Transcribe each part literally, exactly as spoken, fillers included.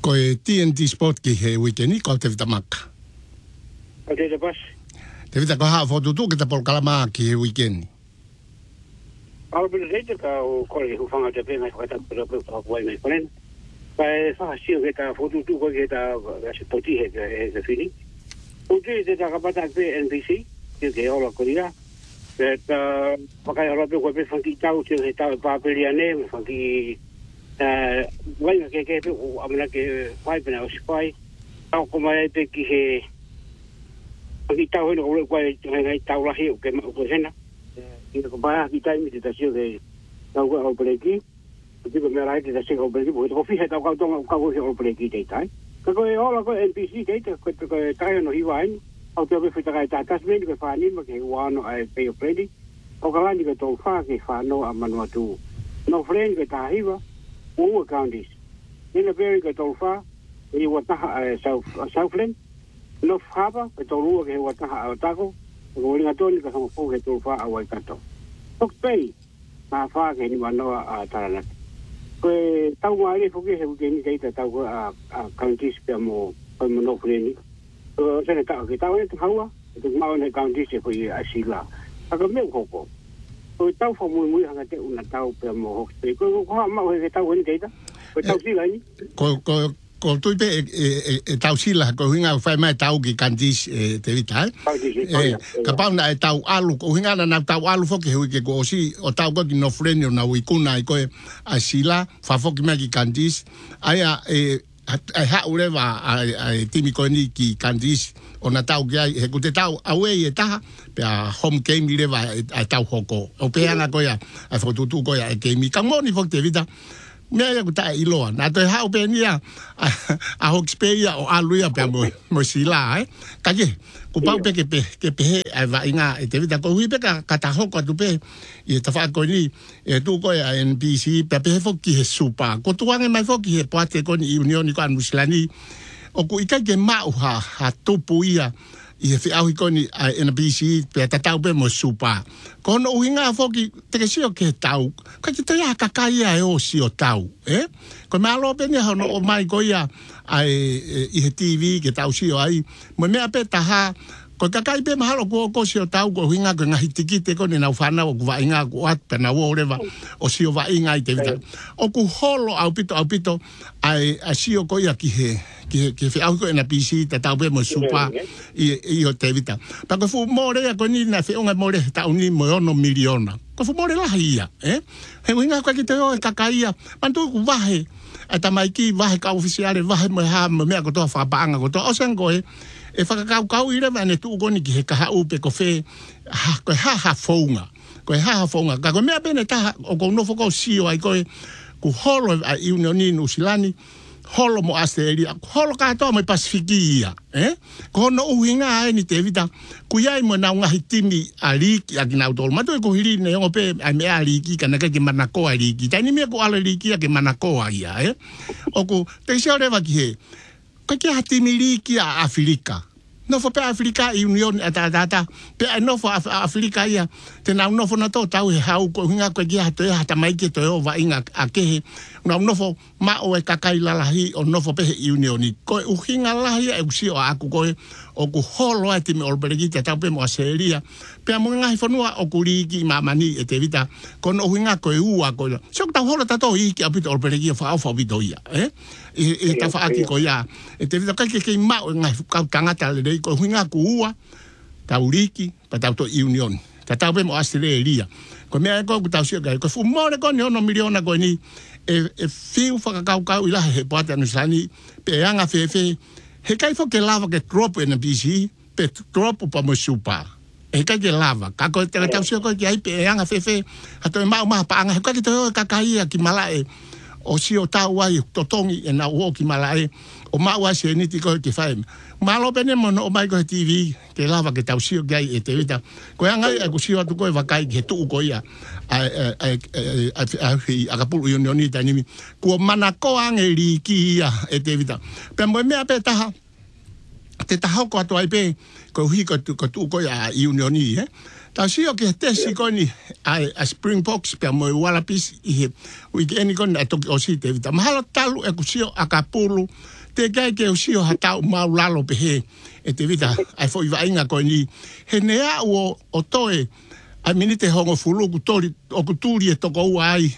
ko e T N T Sport ki he weekend ko te vita maka. O te te pas. Te vita ko ha foto tu ke te por kalama ki he weekend. Au pele te ka o kore hu fanga te pena ko ta pele pele ko wai mai konen. Pai fa si ke ta foto tu ko ke ta se poti he ke fini. O te te ta ka pata ke N B C ke ke ola koria. Eta pakai ora pe ko pe fanki tau te he tau pa peliane fanki eh wai ke ke pe o amena ke pai pena o spai tau ko mai te ki he fanki tau no ko ko ngai tau la he ke ma ko sena ki ko ba ki tai mi te tasio de tau ko o preki ti ko me rai te tasio o preki ko fi he tau ka tong ka ko o preki te tai ko ko ola ko N B C te ko ko tai no hi wai au te pe fita kai tatas me ko fa ni ma ke wano ai pe o predi o ka lani ko to fa ke fa no a manu atu no friend ke ta hiwa o counties in a very good to fa e wa ta south southland no faba ko to ru ke wa ta a tako ko ringa to ni ka so fo ke to fa a wa ka to ok pe ma fa ke ni mano a tarana ko tau mai fo ke he ke ni te ta ko a counties pe mo ko mo no friend o se ne ta ke ta ne ta hawa te ma ne counties e ko i asila a ko me ko ko o tau fo mo mo hanga te una tau pe mo ho te ko ko ma o ke tau ni te ta ko tau sila ni ko ko ko tu pe e tau sila ko hinga fai mai tau ki kantis te vital e ka pa na tau alu ko hinga na tau alu fo ke hu ke ko si o tau ko no friend na wi kuna ko asila fa fo ki mai ki kantis aya e ai ha ule va ai timi ko ni ki kantis ona tau ki ai he ku te tau awe e ta pe a home game le va ai tau hoko o pe ana ko ya ai fo tu tu ko ya ke mi ka moni fo te vita me ya ku ta i loa na te ha pe ni a a hok speia o alu ya pe mo mo sila eh ka ke ku pa pe ke pe ke pe ai va inga te vita ko hui pe ka ka ta hoko tu pe e ta fa ko ni e tu ko ya N B C pe pe fo ki he super ko tu anga mai fo ki he pate ko ni union ni ko muslani o ku ika ke mau ha ha tupu ia i he whiau ko ni N B C pe ta tau pe mo super ko no uhinga fo ki te ke sio ke tau ka te ia ka ka ia e o sio tau eh ko ma lo pe ni ho no o mai ko ia ai i he T V ke tau sio ai mo me pe ta ha ko ka kai pe mahalo ko ko sio tau ko hinga ko ngahi tikite ko ni na ufana ko va inga ko at pe na wo leva o sio va inga i te vita o ku holo au pito au pito ai a sio ko ia ki he ki ki fe au ko na P C ta tau be mo supa i i o te vita pa ko fu more ko ni na fe unga more ta uni mo no miliona ko fu more la ia eh he hinga ko ki te o ka kaia mantu ku vahe ata mai ki vahe ka oficiale vahe mo ha mo me ko to fa banga ko to o sen ko e e whakakau kau i rewa ane tu ukoni ki he kaha upe ko whē ha, koe ha ha whaunga koe ha ha whaunga ka koe mea pene taha o kou nofo kou sio ai koe ku holo a iunioni nusilani holo mo Australia holo katoa mo Pasifiki ia eh ko no uhinga ai ni te vita ku iai mo na ngahi timi a liki a kina utolo mato e ko hiri ne ongo pe a mea liki kana ke manakoa liki taini mea ko ala liki a ke manakoa ia eh o ku te sio rewa ki he ka ke hatimi liki a Afrika no fo pe Afrika i union ata ata pe no fo Afrika ia te na no fo na to tau he hau ko hinga ko ki hata hata mai ke to va inga a ke no no fo ma o e kakai la lahi o no fo pe union ko u hinga lahi e usi o aku ko o ku holo ati me olbergi te tau pe mo aseria pe mo nga fo no o ku liki ma mani e te vita ko no hinga ko e ua ko so ta holo ta to i ki apito olbergi fa fa vitoia eh e ta fa aki ko ya e te vita ka ke ke ma nga ka tangata le ko hinga ku ua ta uriki pa ta to union ta ta be mo Australia ko me ko ku ta sio ga ko fu mo le ko no miliona ko ni e e fiu fa ka ka ila he pata no sani pe anga fe fe he kai fo ke lava ke drop in a B C pe drop pa mo supa e ka ke lava ka ko te ta sio ko ki ai pe anga fe fe ha to ma ma pa anga ka ki to ka ka ia ki malae o sio ta wai to tongi e na wo ki malae o ma wa se ni ti ko ki fai malo pene mo no mai ko T V ke lava ke tau sio gai e te vita ko anga e ku sio tu ko va kai ke tu ko ia a a a a ka pu union ni tani ko mana ko ange li ki ia e te vita pe mo me ape ta te ta ko to ai pe ko hi ko tu ko tu ko ia union ni eh Ta si o ke te si koni ai a Springboks pe mo Wallabies i weekend koni ato o si te vita. Mahala talu e kusio akapulu te kai ke o si o hatau maulalo pe he e te vita ai fo i vainga koni he nea o o toe a minite hongo fulu ku tori o ku turi e toko ua ai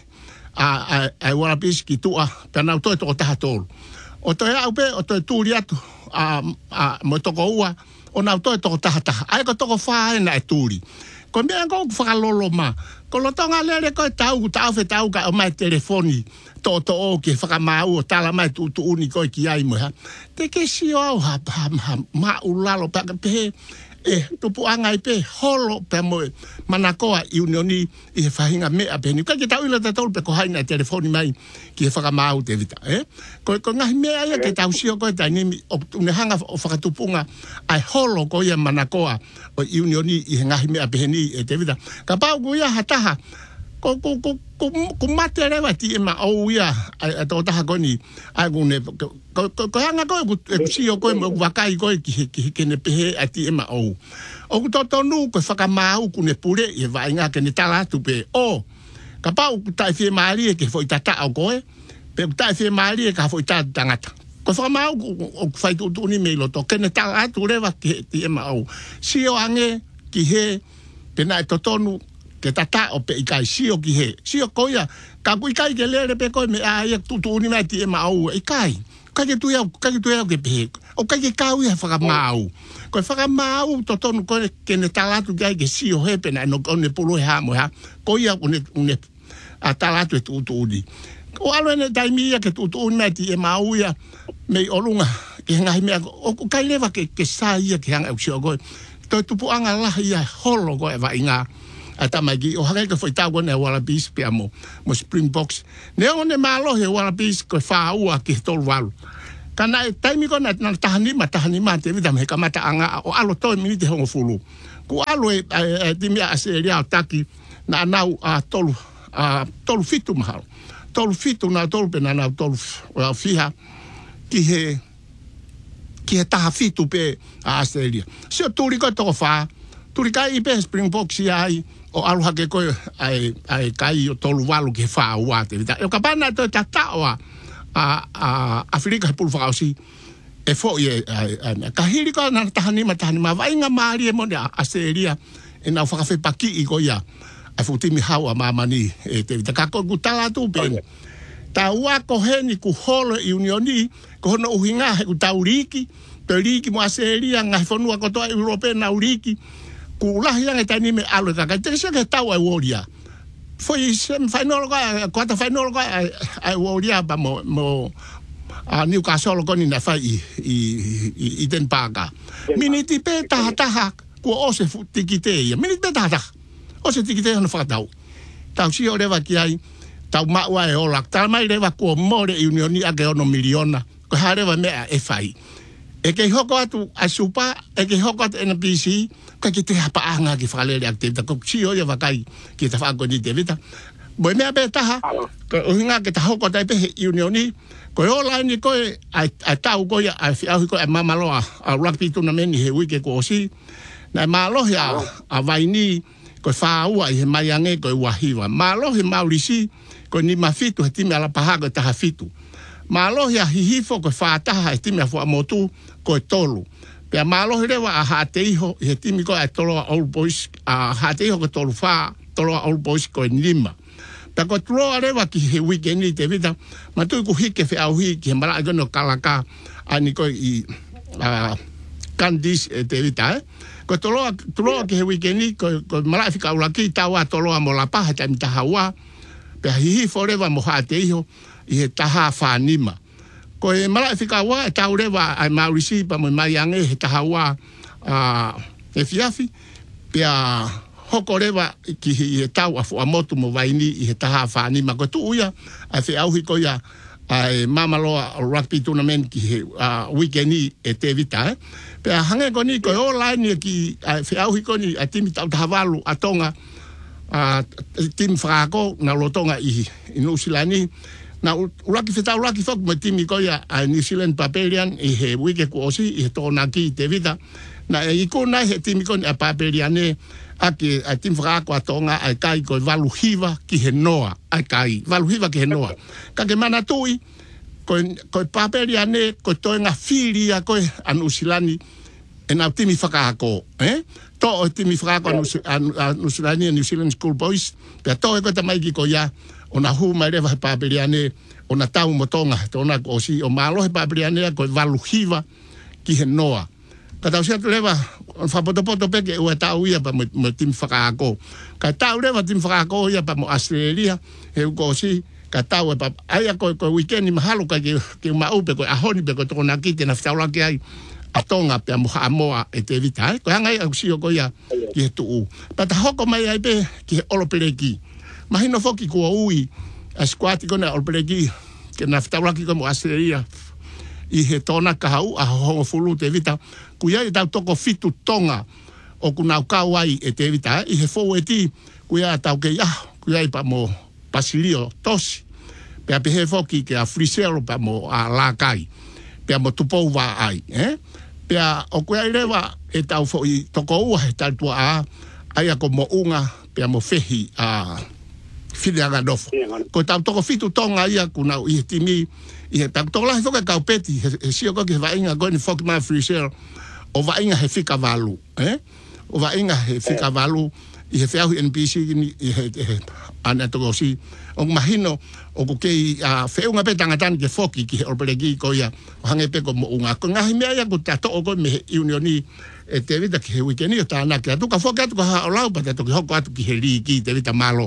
a a Wallabies ki tua pe na toe toko taha tolu. O toe au pe o toe turi atu a a mo toko ua o na toe toko taha taha. Ai ko toko whae na e turi. Ko mea ko whakalolo ma. Ko lo tonga lere ko e tau ku tau fe tau ka o mai telefoni. To to o ke whakamau o tala mai tu tu uni ko ki ai mo ha. Te ke si o ha ha ma ulalo pa pe e tupu anga i pe holo pe mo manakoa i unioni i he whahinga mea pe ni. Ka ke tau ila ta tolu pe ko haina telefoni mai ki he whakamau te vita. Eh? Ko, ko ngahi mea ia ke tau sio ko e tai nimi o une hanga o whakatupunga ai holo ko ia manakoa o i unioni i he ngahi mea pe ni e te vita. Ka pau ku ia hataha ko ko ko ko ko mate rewa ti e ma o ia a to taha ko ni ai ku ne ko ko hanga ko ku sio ko mo wakai ko ki ki ki ne pe a ti e ma o o ku to to nu ko whakamau ku ne pure e vai nga ke ne tala tu pe o ka pau ku tai fie mari ke foi tata o ko e pe ku tai fie mari ka foi tata tangata ko whakamau o ku fai tu tu ni me lo to ke ne tala tu rewa ki ti e ma o sio ange ki he pe na to tonu ke tata o pe ikai sio ki he sio koia ka ku ikai ke lere pe ko me ai tu tu ni mai ti e mau ikai ka ke tu ia ka ke tu ia ke pe o ka ke kau ia faka mau ko faka mau to tonu ko ke ne talatu kai ke sio he pe na no ne pulu ha mo ha koia une une a talatu tu tu ni o alo ne dai mia ke tu tu ni mai ti e mau ia me olunga ke ngai me o kai leva ke ke sa ia ke hanga sio ko to tu pu anga la ia holo ko e va inga ata magi o hanga ke foi tau ne Wallabies pe amo mo Springboks ne one malo he Wallabies ko fa ua ki tol walu kana taimi ko na tahani ma tahani ma te vida me kamata anga o alo to minute hongo fulu ku alo e timi aseria taki na nau a tolu a tolu fitu mahal tolu fitu na tolu pe na na tolu fiha ki he ki he taha fitu pe a aseria se turi ko to fa turi kai pe Springboks ai o aluha ke koe ai ai kai o tolu walu ke wha ua te vita. E kapana to ta taoa a a Afrika he pulu whakausi e fo i e ka hiri ko na tahani ma tahani ma vainga maari e mone a seria e na whakawhi paki i ko ia a futimi haua mamani e te vita. Ka koe kutala tu pen. Ta ua ko heni ku holo i unioni ko hono uhinga he ku tau riki te riki mo a seria ngai whanua kotoa Europe na uriki ku lahi yang eta ni me alo ka ka te se ke tau ai woria foi sem final ka quarta final ka ai woria ba mo mo a Newcastle ko ni na fai i i den paga miniti pe ta ta ku o se tikite ia miniti pe ta ta o se tikite no fa tau tau si o leva ki ai tau ma wa e ola tal mai leva ku mo le unioni a ke ono miliona ko hareva me e fai e ke hoko atu a supa e ke hoko atu N B C ka ki te hapa anga ki whakalele aktivita ko si o ia wakai ki te whako ni te vita boi mea pe taha ko uhinga ke ta hoko tai pe unioni ko e ola ni koe a tau koe a whiahui koe a mamaloa a rugby tournament he wike ko osi na malohi a a vaini ko whaua i he mai ange ko e wahiwa malohi maurisi ko ni mafitu he timi ala paha ko taha fitu malohi a hihifo ko whaataha he timi a fua motu ko e tolu. Pea malohi rewa a hateiho he timi ko e toloa Old Boys a hateiho ko tolu wha toloa Old Boys ko e lima. Pea ko tuloa rewa ki he weekendi te vita ma tui ku hike whi au hi ki he mara agono kalaka ani ko i Candice te vita eh. Ko toloa toloa ki he weekendi ko mara whika uraki taua toloa mo la paha ta mitaha ua pea hihifo rewa mo hateiho i he taha whanima. Ko e mara whika ua e tau rewa ai maurisi pa mo mai ange he taha ua e fiafi. Pea hoko rewa ki he tau a fua motu mo vaini i he taha whanima. Ko tu uia ai whi auhi ko ia ai mamaloa rugby tournament ki he weekendi e te vita. Pea hange ko ni ko e online ki ai whi auhi ko ni a timi tau tahawalu a tonga timi whakako na lotonga i Nusilani. Na uraki whetau uraki whak mo timi ko ia a New Zealand Papelian i he wike ku osi i he tōna ki te vita. na e iko na he timi kon a papeliane a ke a tim fra ko atonga ai kai ko valuhiva ki he noa ai kai valuhiva ki he noa ka ke mana tui ko ko papeliane ko toenga filia ko anusilani en au timi whakaako, eh? To o timi whakaako anu Silani and New Zealand School Boys, pia to e ko tamaiki ko ia, o na hu mai rewa he papeliane, o na tau motonga, tōna o si, o malo he papeliane, ko valuhiva ki he noa. Ka tau sia lewa, whapotopoto peke ua tau ia pa mo timi whakaako. Ka tau lewa timi whakaako ia pa mo Australia, he uko si, ka tau e pa, aia ko ko weekendi mahalo ka ki, ki maupe, ko ahoni pe ko tōna kite na whitaulaki ai, atonga pe moha moa e te vita ko hanga au sio ko ia ki tu pa ta hoko mai ai pe ki olopeleki mahino foki ko ui a squat ko na olopeleki ke na ftaula ki ko mo Australia i he tona ka hau a ho fulu te vita ku ia ta toko fitu tonga o ku na ka wai e te vita i he fo eti ku ia ta ke ia ku ia pa mo pasilio tosi pe a pe he foki ke a frisero pa mo a la kai pe mo tupo wa ai eh pea o koe lewa e tau fo i toko ua he tau tua a aia ko mo unga pea mo fehi a while anga nofo. Ko tau toko fitu tonga ia kuna i he timi i he tau toko lahi whoka kau peti he sio koki he vainga koe ni whoki mai freezer o vainga he whika walu eh? O vainga he whika walu i he whiahu N P C i he ana toko si o mahino o ko kei a feunga pe tangatani ke foki ki olperegi ko ia hange pe ko mo unga ko ngahi mea ia ko tato o ko me unioni e te vita ki he wikeni o tāna ki atu ka foki atu ka ha o lau pa te toki hoko atu ki he li ki te vita malo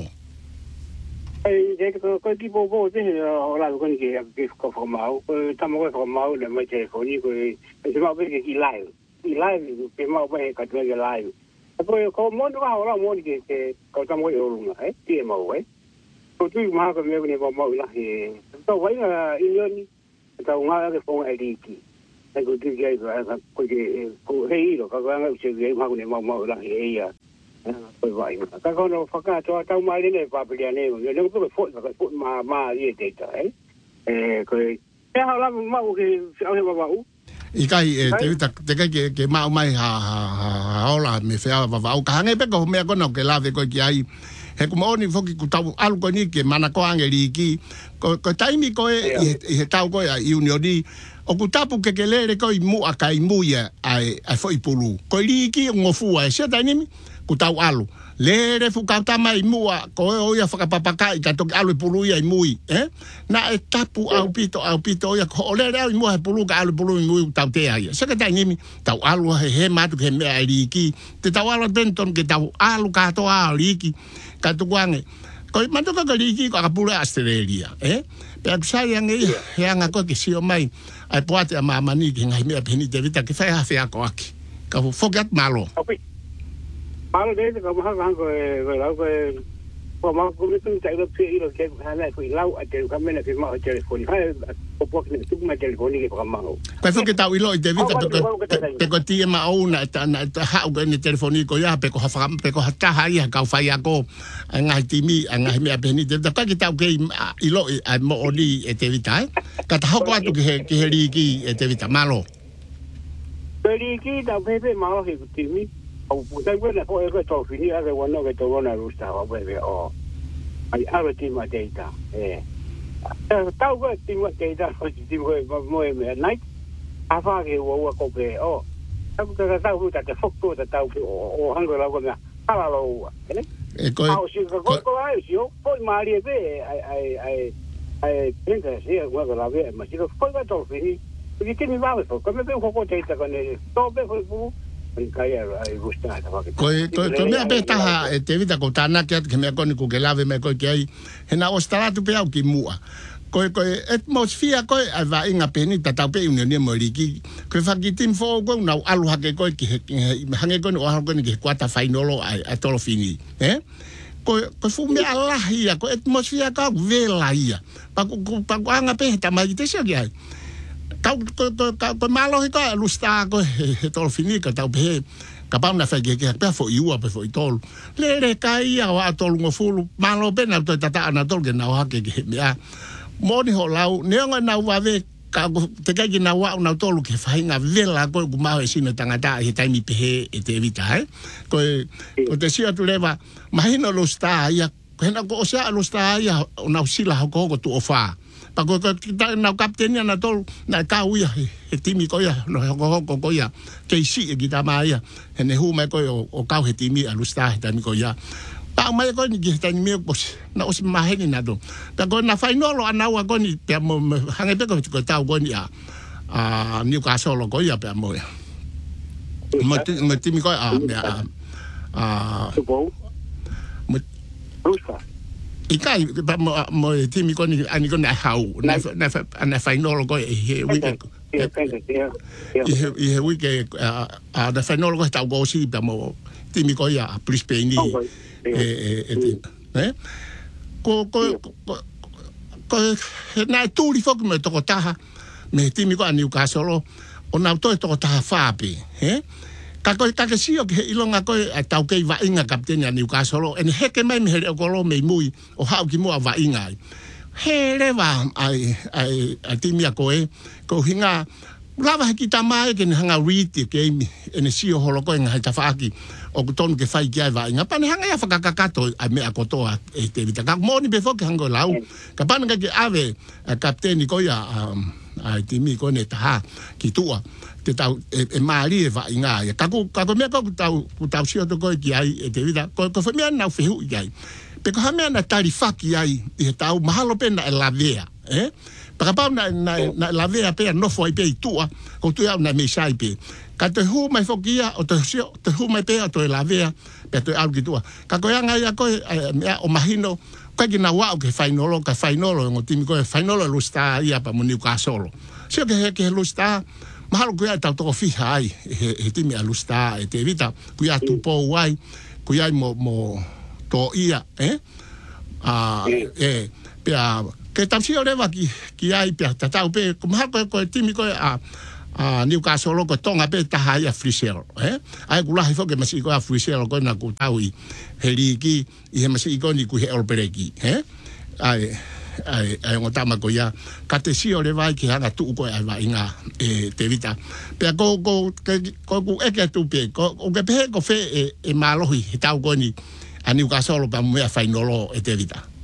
ei e ko ko ki bo bo te o lau ko ni ki ki ko fo mau ko tamo ko fo mau le mai te ko ni ko e se mau pe ki live i live pe mau pe ka te live ko ko mo no ha o lau mo ni ke ko tamo o lunga eh ti mo eh ko tu ma ko me ni mo mo la he to wai na ilioni ta unga ke fo e ki e ko tu ge ko ke ko hei ro ka ga se ge ma ko ni mo mo la he ia ko vai ka ko no fa ka to ta mai ni pa pe ni no no ko fo ka fo ma ma ye te ta eh e ko e ha la ma ko ke au he ba u i kai e te vita te kai ke ke mau mai ha ha ha ola me fea va va ka hange pe ko me ko no ke la ve ko ki ai he ko moni foki ku tau alu ko ni ke mana ko angeli ki ko ko taimi ko e he tau ko ia unioni o ku tapu ke ke lere ko i mu a kai mu ia ai ai foi pulu ko li ki ngofu ai se taimi ku tau alu lere fu ka ta mai mu a ko o ia faka papaka i ka to alu pulu ia i mui eh na e tapu au pito au pito ia ko lere ai mu a pulu ka alu pulu i mui tau te ai se ka taimi tau alu he he matu ke me ai ki te tau alu benton ke tau alu ka to ali ki ka tu wange ko mando ka liki ka pula Australia eh pe sai ngi he anga ko ki sio mai ai poate a mama ni ki ngai me peni de vita ki fa ha fa ko aki ka forget malo malo de ka ma ha ko e la ko ko ma ko ni tu tai lo pi lo ke ha la ko lau a te ka me na ki ma telefoni ha ko po ki tu ma telefoni ki ka ma ko fo ke tau ilo de vita te ko ti ma ona ta na ha ko ni telefoni ko ya pe ko ha fa pe ko ha ta ha ya ka fa ya ko ngai timi ngai me peni de ta ki tau ke ilo a mo oni e te vita ka ta ko atu ki ki heri ki e te vita malo heri ki ta pe pe malo ki timi o putai buena ko e ko to fini a de bueno que to bona rusta va bebe o ai a ti ma data eh tau ko ti ma data ko ti mo mo me night a fa ke wo ko pe o tau ka tau ta te fokto ta tau o hango la ko na ala lo ne e ko o si ko ko ai si o ko ma ri be ai ai ai ai pensa si o ko la be ma si ko ko to fini ki ti mi va ko me pe ko ko data ko ne to be ko kai ai gusta ta va ko ko ko me apeta ha te vita ko tana ke ke me ko ni ku ke lave me ko ke ai hena o stara tu pe au ki mua ko ko atmosphere ko ai va inga peni ta ta pe union mo liki ko fa ki tim fo ko na alu ha ke ko ki hange ko no ha ko ni ke kwata final ai a tolo fini eh ko ko fu me ala ia ko atmosphere ka vela ia pa ko pa ko anga pe ta mai te sia ai Kau ko ko malo ka lusta ko tol fini ka tau pe ka pa na fa ke ke pe fo iu pe fo tol le le kai a wa tol ngo fulu malo pe na to tata na tol ke na ha ke ke ya mo ni ho lau ne nga na wa ve ka te kai na wa na tolu ke fainga vela ko ku mau e sino tangata e taimi pehe e te evita eh ko ko te sia tu leva mahina lo sta ia ko na ko sia lo sta ia na usila ko ko tu ofa pa ko ta na kaptenia na tolu na ka uia e timi ko ia no ko ko ko ia ke si e kita mai ia ne hu mai ko o ka he timi a lo sta ta mi ko ia pa mai ko ni kita ni me pos na os maheni na do ta ko na final ana wa ko ni pe mo hange pe ko ko ta ko ni a a Newcastle ko ya pe mo ya mo ti mo ti mi ko a a a Super Rusa ikai pa mo mo ti mi ko ni ani ko na hau na na na final ko e we ke e e we ke a da final ko ta go si pe mo ti mi ko ya plus pe ni eh eh eh ko ko ko na tu li fo me to taha me timi ko aniu ka solo ona to to taha fapi eh ka ko ka ke sio ke ilonga ko tau ke va inga kapteni aniu ka solo en heke mai me ko lo me mui o ha ki mo va inga hele va ai ai timi ko e ko hinga lava ki tamai ke hanga riti ke en sio holo ko nga ta faaki o ton ke fai kia va inga pan hanga ya fakakato a me akotoa e te vita ka moni be fo ke hanga lau ka pan ka ke ave kapteni ko ya ai timi ko ne ta ki tua te tau e mali e va inga ya ka ku ka ko me ko tau ku tau sio to ko ki ai e te vita ko ko fa me na fehu ai pe ko ha me na tarifaki ai e tau mahalo pena e lavea eh para pa na na lavea pe no foi pe tua ko tu ya na me sai pe ka te hu mai fokia o te sio te hu mai pe to la vea pe to algo tua ka ko nga ya ko o mahino ka ki na wa ke fainolo ka fainolo ngo timi ko fainolo lu sta ia pa mo Newcastle sio ke ke lu sta mahalo ko ya ta to fi hai e timi lu sta e te vita ku ya tu po wai ku ya mo mo to ia eh a e pe ke tamsi o leva ki ki ai pe ta ta pe ko ma ko timi ko a a Newcastle ko tonga pe ta hai a Frisel eh ai ku la fo ke masi ko a Frisel ko na ku taui heli ki i he masi ko ni ku he olpereki eh ai ai ai ngota ma ko ya ka te si o leva ki hanga tu ko ai va inga e te vita pe ko ko ko ku e ke tu pe ko o ke pe ko fe e malohi ta ko ni a Newcastle pa mo ya fainolo e te vita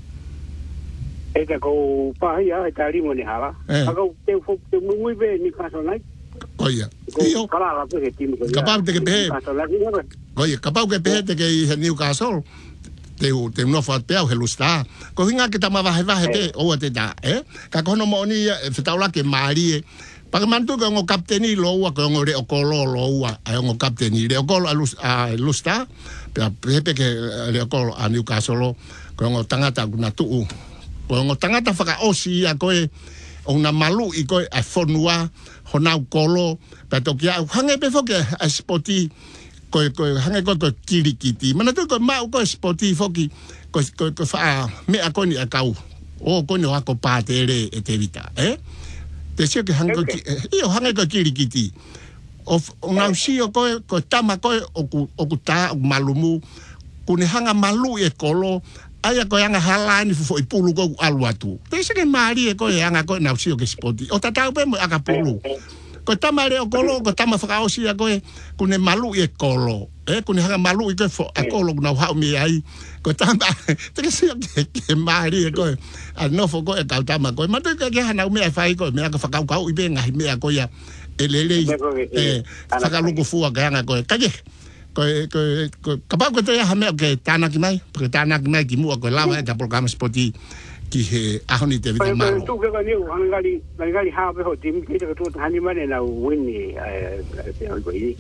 e ka ko pa ia e ta limo ni hala ka ko te fo te muy be ni caso nai oia io kala la pe timo ko capaz de que pe oia capaz que pe de que Newcastle te te no fa pe o helusta ko hinga que ta ma va va pe o te da eh ka ko no mo ni se ta la que mari pa mantu ko ngo kapteni lo wa ko ngo re o kolo lo wa ai ngo kapteni re o kolo a lusta pe pe que re o kolo a Newcastle ko ngo tangata na tu ko ngo tangata faka osi a ko ona malu i ko a fonua hona kolo pa to kia hange pe fo ke a spoti ko ko hange ko ko kirikiti mana to ko ma ko spoti fo ki ko ko fa me a ko ni a kau o ko no a ko patere e te vita eh te sia ke hange ko io hange ko kirikiti o ona si o ko ko tama ko o ku o ku ta malumu kune hanga malu e kolo aya ko yanga halani fo ipulu ko alwatu te se ke mari ko yanga ko na usio ke spoti o tata pe mo aka pulu ko tamare o kolo ko tama fa o sia ko kune malu e kolo e kune hanga malu i ko fo a kolo na ha mi ai ko tama te ke se ke mari ko a no fo ko e ta tama ko ma te ke hana me fa ko me aka fa ka ko i be nga me ko ya elele e fa ka lu ko fu ga nga ko ka ke ko ko kapag ko te ha me ke tana ki mai porque tana ki mai ki mu ko lava ta programa spoti ki he ahoni te vita malo tu ke ni hangali hangali ha be ho tim ki te tu hani mane na wini eh ko i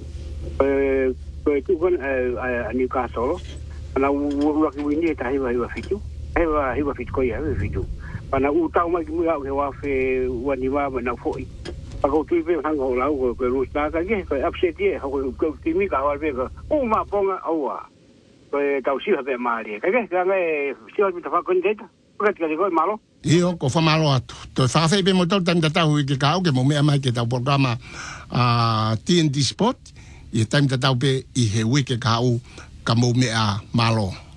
eh ko tu kon a Newcastle na u ki wini ta hi wa fitu ai wa hi wa fitu ko ya fitu pana u tau mai ki mu ke wa fe wani wa na foi ako tu pe hang ho lau ko ko rusta ka ke ko upset ye ko ko timi ka wa be ko o ma ponga owa ko tau si ha be mari ka ke ka ngai si o ta fa kon deta ko ka ko malo io ko fa malo atu to fa fe be motor tan ta hu ke ka o ke mo me mai ke ta programa a T N T Sport e tan ta pe i he we ke ka o ka mo me a malo